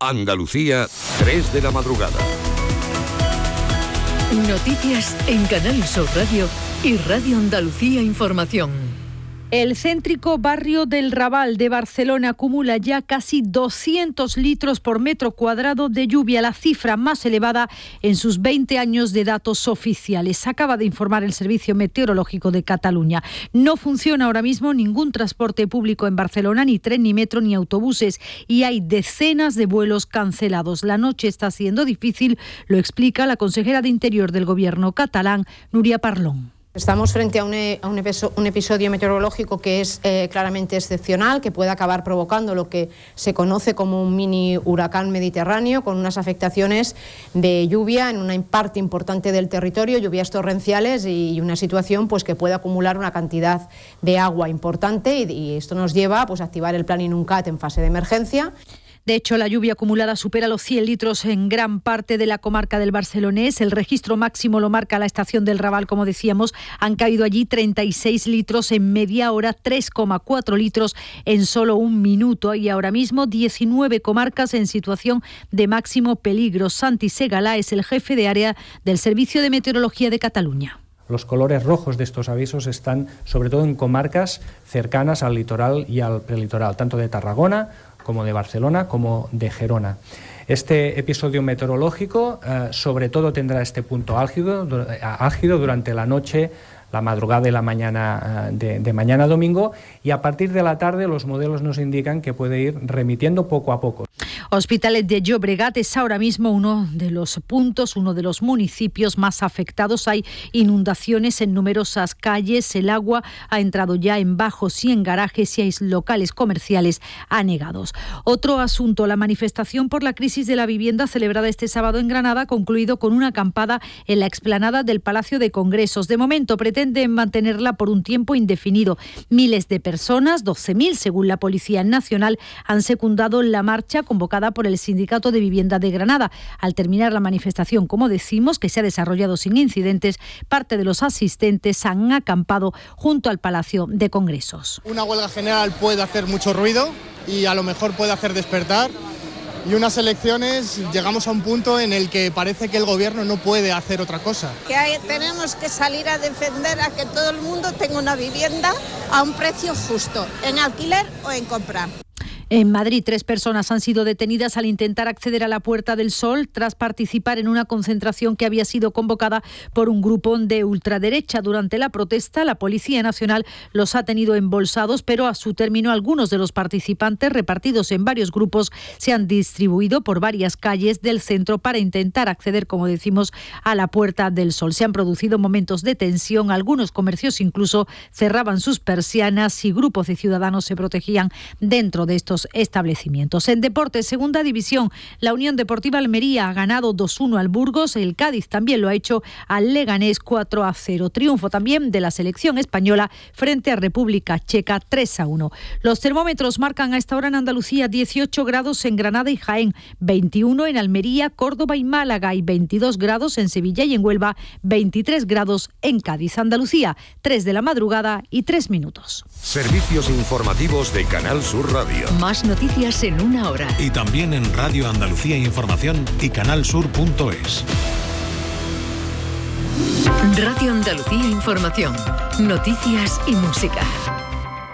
Andalucía, 3 de la madrugada. Noticias en Canal Sur Radio y Radio Andalucía Información. El céntrico barrio del Raval de Barcelona acumula ya casi 200 litros por metro cuadrado de lluvia, la cifra más elevada en sus 20 años de datos oficiales. Acaba de informar el Servicio Meteorológico de Cataluña. No funciona ahora mismo ningún transporte público en Barcelona, ni tren, ni metro, ni autobuses, y hay decenas de vuelos cancelados. La noche está siendo difícil, lo explica la consejera de Interior del Gobierno catalán, Núria Parlon. Estamos frente a un episodio meteorológico que es claramente excepcional, que puede acabar provocando lo que se conoce como un mini huracán mediterráneo, con unas afectaciones de lluvia en una parte importante del territorio, lluvias torrenciales y una situación pues que puede acumular una cantidad de agua importante y esto nos lleva pues, a activar el plan Inuncat en fase de emergencia. De hecho, la lluvia acumulada supera los 100 litros en gran parte de la comarca del Barcelonés. El registro máximo lo marca la estación del Raval, como decíamos. Han caído allí 36 litros en media hora, 3,4 litros en solo un minuto. Y ahora mismo 19 comarcas en situación de máximo peligro. Santi Segalá es el jefe de área del Servicio de Meteorología de Cataluña. Los colores rojos de estos avisos están sobre todo en comarcas cercanas al litoral y al prelitoral, tanto de Tarragona como de Barcelona, como de Gerona. Este episodio meteorológico sobre todo tendrá este punto álgido durante la noche, la madrugada y la mañana de mañana domingo, y a partir de la tarde los modelos nos indican que puede ir remitiendo poco a poco. Hospitalet de Llobregat es ahora mismo uno de los puntos, uno de los municipios más afectados. Hay inundaciones en numerosas calles, el agua ha entrado ya en bajos y en garajes y hay locales comerciales anegados. Otro asunto, la manifestación por la crisis de la vivienda celebrada este sábado en Granada ha concluido con una acampada en la explanada del Palacio de Congresos. De momento pretenden mantenerla por un tiempo indefinido. Miles de personas, 12.000 según la Policía Nacional, han secundado la marcha convocada por el Sindicato de Vivienda de Granada. Al terminar la manifestación, como decimos, que se ha desarrollado sin incidentes, parte de los asistentes han acampado junto al Palacio de Congresos. Una huelga general puede hacer mucho ruido y a lo mejor puede hacer despertar. Y unas elecciones llegamos a un punto en el que parece que el gobierno no puede hacer otra cosa. Tenemos que salir a defender a que todo el mundo tenga una vivienda a un precio justo, en alquiler o en compra. En Madrid, 3 personas han sido detenidas al intentar acceder a la Puerta del Sol tras participar en una concentración que había sido convocada por un grupo de ultraderecha. Durante la protesta, la Policía Nacional los ha tenido embolsados, pero a su término algunos de los participantes, repartidos en varios grupos, se han distribuido por varias calles del centro para intentar acceder, como decimos, a la Puerta del Sol. Se han producido momentos de tensión, algunos comercios incluso cerraban sus persianas y grupos de ciudadanos se protegían dentro de estos establecimientos. En deportes, segunda división, la Unión Deportiva Almería ha ganado 2-1 al Burgos, el Cádiz también lo ha hecho al Leganés 4-0. Triunfo también de la selección española frente a República Checa 3-1. Los termómetros marcan a esta hora en Andalucía 18 grados en Granada y Jaén, 21 en Almería, Córdoba y Málaga y 22 grados en Sevilla y en Huelva, 23 grados en Cádiz. Andalucía, 3 de la madrugada y 3 minutos. Servicios informativos de Canal Sur Radio. Más noticias en una hora. Y también en Radio Andalucía Información y canalsur.es. Radio Andalucía Información. Noticias y música.